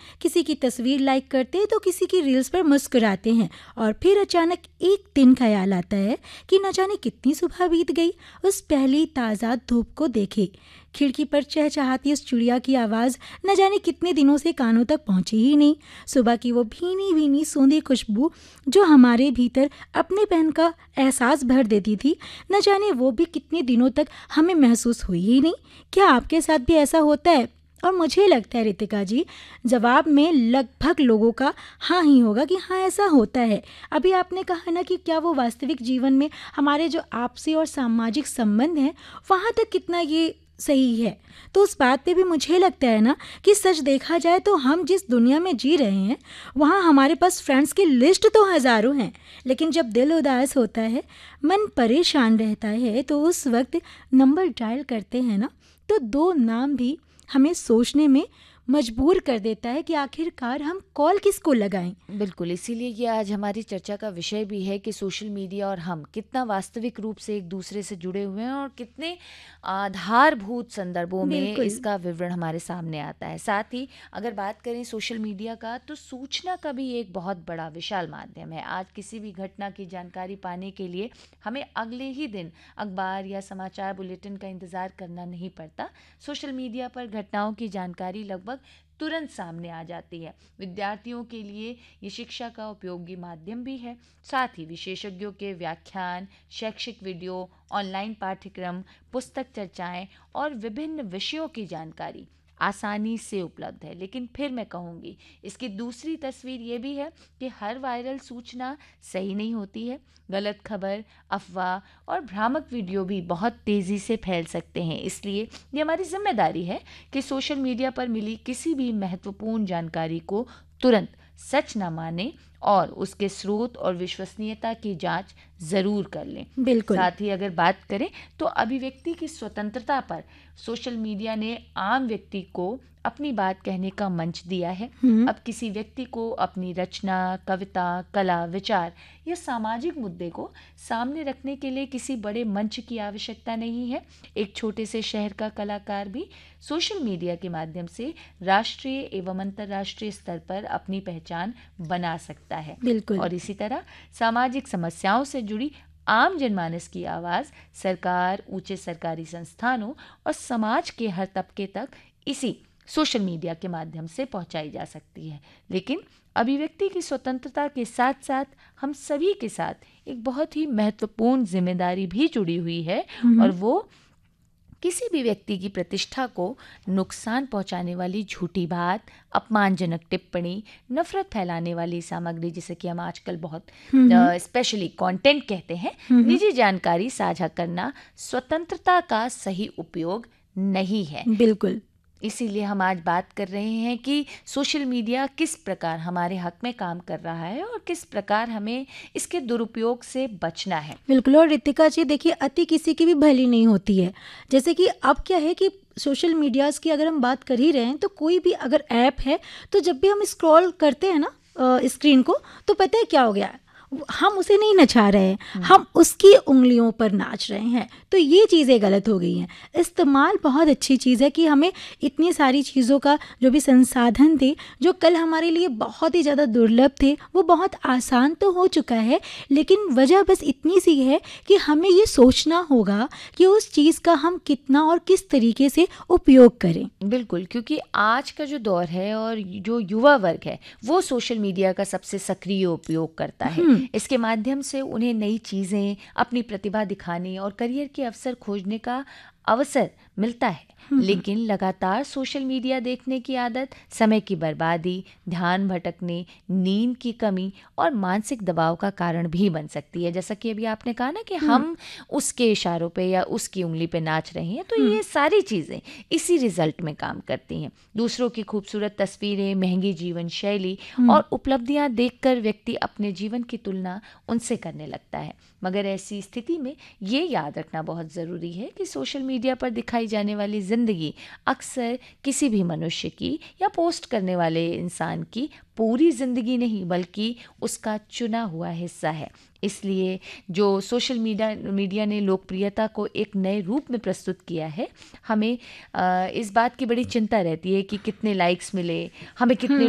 किसी की तस्वीर लाइक करते हैं तो किसी की रील्स पर मुस्कुराते हैं और फिर अचानक एक दिन ख्याल आता है कि न जाने कितनी सुबह बीत गई। उस पहली ताज़ा धूप को देखे, खिड़की पर चहचहाती उस चिड़िया की आवाज़ न जाने कितने दिनों से कानों तक पहुंची ही नहीं। सुबह की वो भीनी भीनी सूंधी खुशबू जो हमारे भीतर अपनेपन का एहसास भर देती थी, न जाने वो भी कितने दिनों तक हमें महसूस हुई ही नहीं। क्या आपके साथ भी ऐसा होता है? और मुझे लगता है रितिका जी, जवाब में लगभग लोगों का हाँ ही होगा कि हाँ ऐसा होता है। अभी आपने कहा ना कि क्या वो वास्तविक जीवन में हमारे जो आपसी और सामाजिक संबंध हैं वहाँ तक कितना ये सही है, तो उस बात पे भी मुझे लगता है ना कि सच देखा जाए तो हम जिस दुनिया में जी रहे हैं वहाँ हमारे पास फ्रेंड्स की लिस्ट तो हज़ारों हैं, लेकिन जब दिल उदास होता है, मन परेशान रहता है, तो उस वक्त नंबर डायल करते हैं ना, तो दो नाम भी हमें सोचने में मजबूर कर देता है कि आखिरकार हम कॉल किसको लगाएं। बिल्कुल, इसीलिए ये आज हमारी चर्चा का विषय भी है कि सोशल मीडिया और हम कितना वास्तविक रूप से एक दूसरे से जुड़े हुए हैं और कितने आधारभूत संदर्भों में बिल्कुल। इसका विवरण हमारे सामने आता है। साथ ही अगर बात करें सोशल मीडिया का, तो सूचना का भी एक बहुत बड़ा विशाल माध्यम है। आज किसी भी घटना की जानकारी पाने के लिए हमें अगले ही दिन अखबार या समाचार बुलेटिन का इंतज़ार करना नहीं पड़ता। सोशल मीडिया पर घटनाओं की जानकारी लगभग तुरंत सामने आ जाती है। विद्यार्थियों के लिए ये शिक्षा का उपयोगी माध्यम भी है। साथ ही विशेषज्ञों के व्याख्यान, शैक्षिक वीडियो, ऑनलाइन पाठ्यक्रम, पुस्तक चर्चाएं और विभिन्न विषयों की जानकारी आसानी से उपलब्ध है। लेकिन फिर मैं कहूँगी, इसकी दूसरी तस्वीर ये भी है कि हर वायरल सूचना सही नहीं होती है। गलत खबर, अफवाह और भ्रामक वीडियो भी बहुत तेज़ी से फैल सकते हैं। इसलिए ये हमारी जिम्मेदारी है कि सोशल मीडिया पर मिली किसी भी महत्वपूर्ण जानकारी को तुरंत सच न माने और उसके स्रोत और विश्वसनीयता की जांच ज़रूर कर लें। बिल्कुल। साथ ही अगर बात करें तो अभिव्यक्ति की स्वतंत्रता पर सोशल मीडिया ने आम व्यक्ति को अपनी बात कहने का मंच दिया है। अब किसी व्यक्ति को अपनी रचना, कविता, कला, विचार या सामाजिक मुद्दे को सामने रखने के लिए किसी बड़े मंच की आवश्यकता नहीं है। एक छोटे से शहर का कलाकार भी सोशल मीडिया के माध्यम से राष्ट्रीय एवं अंतर्राष्ट्रीय स्तर पर अपनी पहचान बना सकता है। बिल्कुल। और इसी तरह सामाजिक समस्याओं से जुड़ी आम जनमानस की आवाज़ सरकार, ऊंचे सरकारी संस्थानों और समाज के हर तबके तक इसी सोशल मीडिया के माध्यम से पहुंचाई जा सकती है। लेकिन अभिव्यक्ति की स्वतंत्रता के साथ साथ हम सभी के साथ एक बहुत ही महत्वपूर्ण जिम्मेदारी भी जुड़ी हुई है, और वो किसी भी व्यक्ति की प्रतिष्ठा को नुकसान पहुंचाने वाली झूठी बात, अपमानजनक टिप्पणी, नफरत फैलाने वाली सामग्री, जिसे कि हम आजकल बहुत स्पेशली कंटेंट कहते हैं, निजी जानकारी साझा करना स्वतंत्रता का सही उपयोग नहीं है। बिल्कुल। इसीलिए हम आज बात कर रहे हैं कि सोशल मीडिया किस प्रकार हमारे हक में काम कर रहा है और किस प्रकार हमें इसके दुरुपयोग से बचना है। बिल्कुल। और रितिका जी देखिए, अति किसी की भी भली नहीं होती है। जैसे कि अब क्या है कि सोशल मीडियाज़ की अगर हम बात कर ही रहे हैं, तो कोई भी अगर ऐप है, तो जब भी हम स्क्रॉल करते हैं ना स्क्रीन को, तो पता है क्या हो गया है, हम उसे नहीं नचा रहे हैं, हम उसकी उंगलियों पर नाच रहे हैं। तो ये चीज़ें गलत हो गई हैं। इस्तेमाल बहुत अच्छी चीज़ है कि हमें इतनी सारी चीज़ों का जो भी संसाधन थे, जो कल हमारे लिए बहुत ही ज़्यादा दुर्लभ थे, वो बहुत आसान तो हो चुका है, लेकिन वजह बस इतनी सी है कि हमें ये सोचना होगा कि उस चीज़ का हम कितना और किस तरीके से उपयोग करें। बिल्कुल, क्योंकि आज का जो दौर है और जो युवा वर्ग है, वो सोशल मीडिया का सबसे सक्रिय उपयोग करता है। इसके माध्यम से उन्हें नई चीज़ें, अपनी प्रतिभा दिखाने और करियर के अवसर खोजने का अवसर मिलता है। लेकिन लगातार सोशल मीडिया देखने की आदत समय की बर्बादी, ध्यान भटकने, नींद की कमी और मानसिक दबाव का कारण भी बन सकती है। जैसा कि अभी आपने कहा ना कि हम उसके इशारों पे या उसकी उंगली पे नाच रहे हैं, तो ये सारी चीज़ें इसी रिजल्ट में काम करती हैं। दूसरों की खूबसूरत तस्वीरें, महंगी जीवन शैली और उपलब्धियां देखकर व्यक्ति अपने जीवन की तुलना उनसे करने लगता है। मगर ऐसी स्थिति में ये याद रखना बहुत ज़रूरी है कि सोशल मीडिया पर दिखाई जाने वाली ज़िंदगी अक्सर किसी भी मनुष्य की या पोस्ट करने वाले इंसान की पूरी ज़िंदगी नहीं, बल्कि उसका चुना हुआ हिस्सा है। इसलिए जो सोशल मीडिया ने लोकप्रियता को एक नए रूप में प्रस्तुत किया है, हमें इस बात की बड़ी चिंता रहती है कि कितने लाइक्स मिले, हमें कितने